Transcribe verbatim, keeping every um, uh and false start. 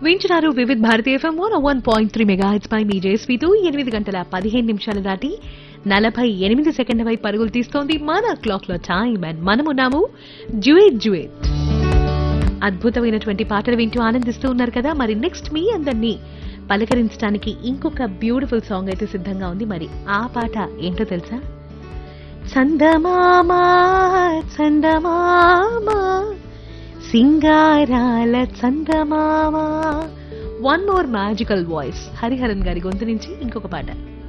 వింటున్నారు Vividh Bharati FM one one point three mega H పై మీ జేఎస్పీతో ఎనిమిది గంటల పదిహేను నిమిషాలు దాటి నలభై ఎనిమిది సెకండ్ల వై పరుగులు తీస్తోంది మన క్లాక్ లో టైం అండ్ మనమున్నాము జ్యూయెట్ జ్యూయెట్. అద్భుతమైనటువంటి పాటలు వింటూ ఆనందిస్తూ ఉన్నారు కదా. మరి నెక్స్ట్ మీ అందరినీ పలకరించడానికి ఇంకొక బ్యూటిఫుల్ సాంగ్ అయితే సిద్ధంగా ఉంది. మరి ఆ పాట ఏంటో తెలుసా? చందమామా చందమామా సింగారాల చందమామా. One more magical voice Hariharan గారి గొంతు నుంచి ఇంకొక పాట.